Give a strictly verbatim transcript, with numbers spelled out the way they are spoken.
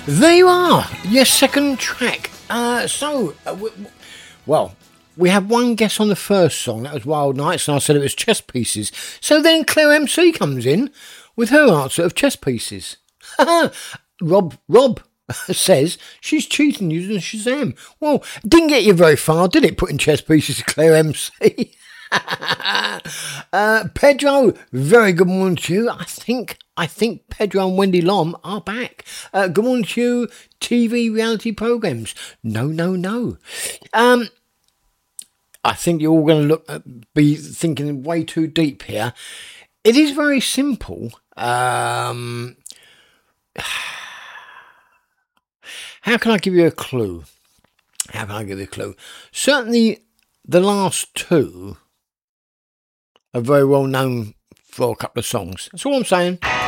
There you are, your second track. Uh, so, uh, w- w- well, we had one guess on the first song, that was Wild Nights, and I said it was Chess Pieces. So then Claire M C comes in with her answer of Chess Pieces. Rob, Rob says she's cheating using Shazam. Well, didn't get you very far, did it, putting Chess Pieces to Claire M C? uh, Pedro, very good morning to you. I think I think Pedro and Wendy Lom are back. Uh, good morning to you, T V reality programmes. No, no, no. Um, I think you're all going to look at, be thinking way too deep here. It is very simple. Um, how can I give you a clue? How can I give you a clue? Certainly, the last two are very well known for a couple of songs. That's all I'm saying.